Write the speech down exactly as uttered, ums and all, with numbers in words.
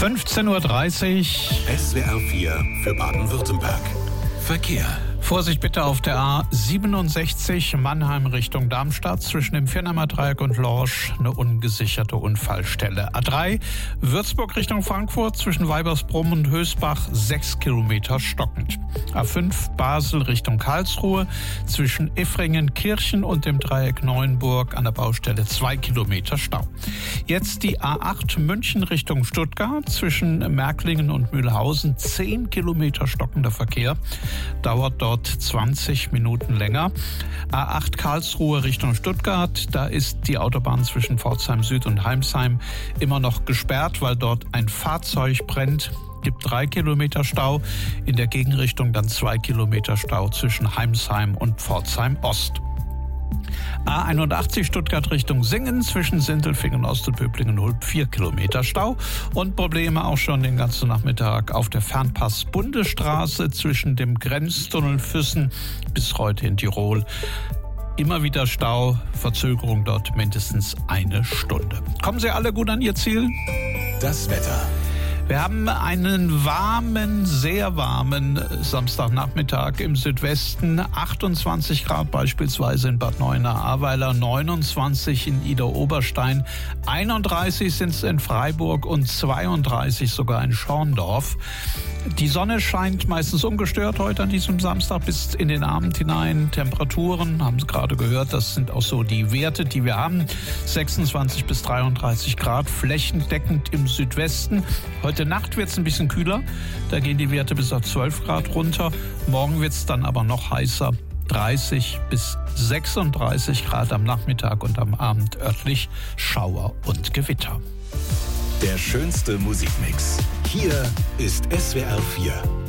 fünfzehn Uhr dreißig. S W R vier für Baden-Württemberg. Verkehr. Vorsicht bitte auf der A siebenundsechzig Mannheim Richtung Darmstadt zwischen dem Viernheimer Dreieck und Lorsch eine ungesicherte Unfallstelle. A drei Würzburg Richtung Frankfurt zwischen Weibersbrumm und Hösbach sechs Kilometer stockend. A fünf Basel Richtung Karlsruhe zwischen Effringen-Kirchen und dem Dreieck Neuenburg an der Baustelle zwei Kilometer Stau. Jetzt die A acht München Richtung Stuttgart zwischen Märklingen und Mühlhausen zehn Kilometer stockender Verkehr. Dauert dort zwanzig Minuten länger. A acht Karlsruhe Richtung Stuttgart, da ist die Autobahn zwischen Pforzheim Süd und Heimsheim immer noch gesperrt, weil dort ein Fahrzeug brennt. Gibt drei Kilometer Stau, in der Gegenrichtung dann zwei Kilometer Stau zwischen Heimsheim und Pforzheim Ost. A einundachtzig Stuttgart Richtung Singen zwischen Sindelfingen Ost und Böblingen-Hulb vier Kilometer Stau und Probleme auch schon den ganzen Nachmittag auf der Fernpass-Bundesstraße zwischen dem Grenztunnel Füssen bis heute in Tirol. Immer wieder Stau, Verzögerung dort mindestens eine Stunde. Kommen Sie alle gut an Ihr Ziel? Das Wetter. Wir haben einen warmen, sehr warmen Samstagnachmittag im Südwesten. achtundzwanzig Grad beispielsweise in Bad Neuenahr-Ahrweiler, neunundzwanzig in Idar-Oberstein, einunddreißig sind es in Freiburg und zweiunddreißig sogar in Schorndorf. Die Sonne scheint meistens ungestört heute an diesem Samstag bis in den Abend hinein. Temperaturen, haben Sie gerade gehört, das sind auch so die Werte, die wir haben. sechsundzwanzig bis dreiunddreißig Grad, flächendeckend im Südwesten. Heute Nacht wird es ein bisschen kühler, da gehen die Werte bis auf zwölf Grad runter. Morgen wird es dann aber noch heißer, dreißig bis sechsunddreißig Grad am Nachmittag und am Abend örtlich Schauer und Gewitter. Der schönste Musikmix. Hier ist S W R vier.